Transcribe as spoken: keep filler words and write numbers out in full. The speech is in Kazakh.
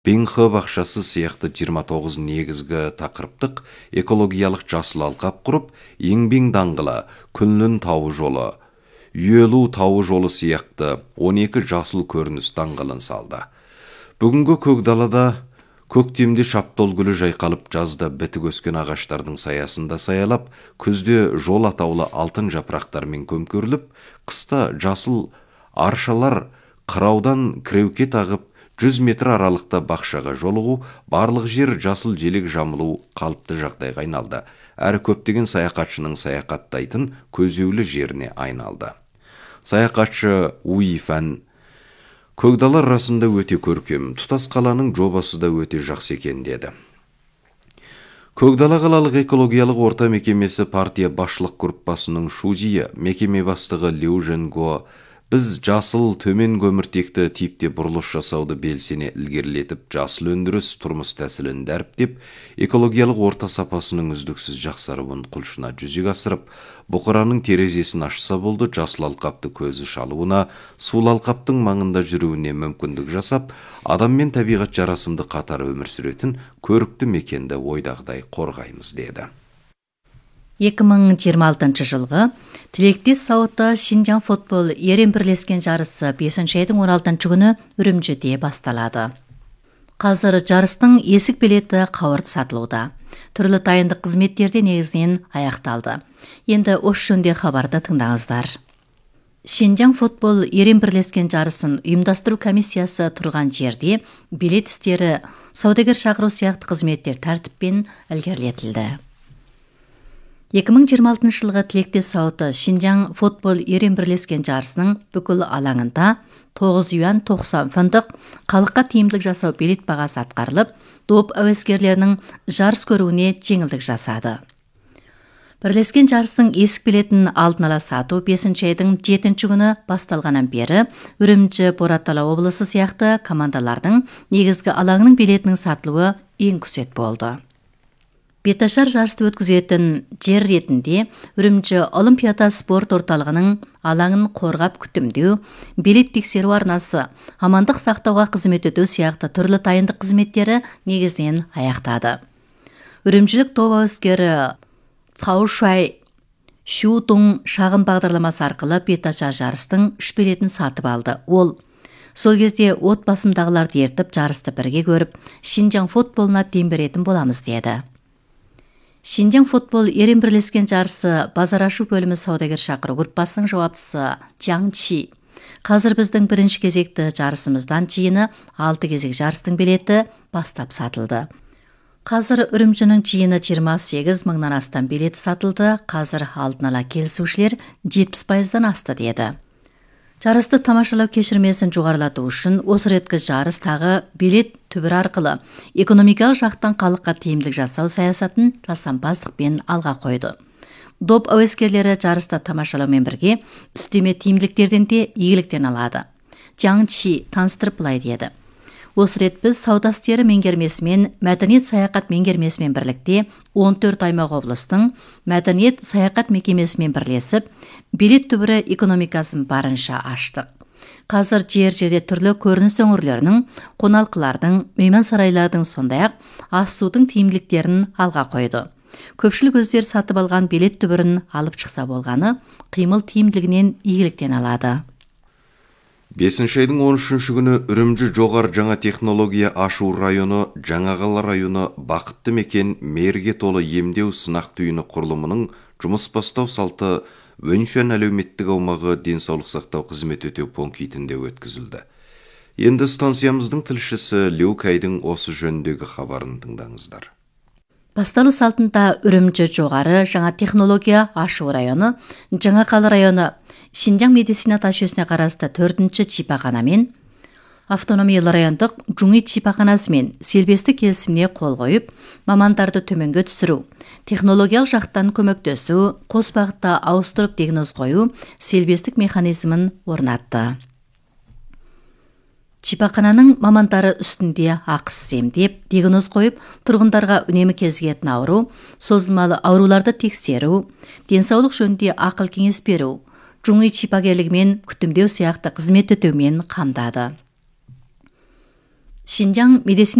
Бенхы бақшасы сияқты жиырма тоғыз негізгі тақырыптық экологиялық жасыл алқап құрып, еңбең даңғылы, күнлін тауы жолы, үйелу тауы жолы сияқты он екі жасыл көрініс даңғылын салды. Бүгінгі Көкдалада көктемде шаптол гүлі жайқалып, жазда бітік өскен ағаштардың саясында саялап, күзде жол атаулы алтын жапырақтармен көмкеріліп, қыста жасыл аршалар қыраудан кіреуке тағып, жүз метр аралықта бақшаға жолығу, барлық жер жасыл желек жамылу қалыпты жағдайға айналды. Әрі көптеген саяхатшының саяхаттайтын көзеулі жеріне айналды. Саяхатшы Уифан: Көкдала арасында өте көркем, тұтас қаланың жобасы да өте жақсы екен деді. Көкдала қалалық экологиялық орта мекемесі партия басшылық группасының шузиі, мекеме бастығы Лю Женго: біз жасыл төмен көміртекті типте бұрылыс жасауды белсене ілгерілетіп, жасыл өндіріс тұрмыс тәсілін дәріптеп, экологиялық орта сапасының үздіксіз жақсаруын құлшына жүзеге асырып, бұқараның терезесін ашса болды, жасыл алқапты көзі шалуына, сул алқаптың маңында жүруіне мүмкіндік жасап, адам мен табиғат жарасымды қатар өмір сүретін көрікті мекенді ойдағыдай қорғаймыз деді. екі мың жиырма алтыншы жылғы Тілектес сауытта Шинжаң футбол ерен бірлескен жарысы бесінші айдың он алтыншы күні Үрімжіде басталады. Қазір жарыстың есік билеті қауырт сатылуда. Түрлі дайындық қызметтерде негізінен аяқталды. Енді осы жөнінде хабарды тыңдаңыздар. Шинжаң футбол ерен бірлескен жарысын ұйымдастыру комиссиясы тұрған жерде билет істері, саудагер шақыру сияқты қызметтер тәртіппен ілгерілетілді. екі мың жиырма алтыншы жылғы Тілектес сауыты Шинжаң футбол ерен бірлескен жарысының бүкіл алаңында тоғыз юан тоқсан фунттық халыққа тиімділік жасау билет бағасы атқарылып, доп әуескерлерінің жарыс көруіне жеңілдік жасады. Бірлескен жарыстың есік билетін алдын ала сату бесінші айдың жетінші күні басталғаннан бері Үрімжі, Боратала облысы сияқты командалардың негізгі алаңының билетінің сатылуы ең күзет болды. Беташар жарысты өткізетін жер ретінде Үрімжі Олимпиада спорт орталығының алаңын қорғап күтімдеу, билет тексеру арнасы, амандық сақтауға қызмет ету сияқты түрлі дайындық қызметтері негізінен аяқтады. Үрімжілік топ әуескері Цаушай Шудың шағын бағдарламасы арқылы беташар жарыстың үш билетін сатып алды. Ол сол кезде отбасымдағыларды ертіп жарысты бірге көріп, Шинжаң футболына дем беретін боламыз деді. Шинжаң футбол ерен бірлескен жарысы базар ашу бөлімі саудагер шақыру группасының жауаптысы Чаң Чи: қазір біздің бірінші кезекті жарысымыздан жиыны алты кезек жарыстың билеті бастап сатылды. Қазір Үрімжінің жиыны жиырма сегіз мыңнан астам билет сатылды. Қазір алдын ала келісушілер жетпіс пайыздан асты деді. Жарысты тамашалау кешірмесін жоғарылату үшін осы реткі жарыс тағы билет түбір арқылы экономикалық жақтан халыққа тиімділік жасау саясатын жасампаздықпен алға қойды. Доп әуескерлері жарысты тамашалаумен бірге үстеме тиімділіктерден де игіліктен алады. Чаң Чи таныстырып былай деді: осы рет біз сауда істері меңгермесімен мәдениет саяхат меңгермесімен бірлікте он төрт аймақ облыстың мәдениет саяхат мекемесімен бірлесіп, билет түбірі экономикасын барынша аштық. Қазір жер-жерде түрлі көрініс өңірлерінің, қоналқылардың, мейман сарайлардың, сондай-ақ ас судың тиімділіктерін алға қойды. Көпшілік өздері сатып алған билет түбірін алып шықса болғаны, қимыл тиімділігінен игіліктен алады. бесінші айдың он үшінші күні Үрімжі жоғар жаңа технология ашу районы, Жаңақала районы бақытты мекен мерге толы емдеу сынақ түйіні құрылымының жұмыс бастау салты Өншен әлеуметтік аумағы денсаулық сақтау қызмет өтеу пунктінде өткізілді. Енді станциямыздың тілшісі Лю Кайдың осы жөніндегі хабарын тыңдаңыздар. Басталу салтында Үрімжі жоғары жаңа технология ашу районы, Жаңақала районы, Шинжаң медицина ташүйесіне қарасты төртінші шипаханамен, автономиялы райондық Жуңи шипаханасымен селбесті келісіміне қол қойып, мамандарды төменге түсіру, технологиялық жақтан көмектесу, қос бағытта ауыстырып диагноз қою, селбестік механизмін орнатты. Шипахананың мамандары үстінде ақысыз емдеп, диагноз қойып, тұрғындарға үнемі кезігетін ауру, созылмалы ауруларды тексеру, денсаулық жөнінде ақыл кеңес беру, Жуңи шипагерлігімен күтімдеу сияқты қызмет өтеумен қамдады. Шинжаң медицина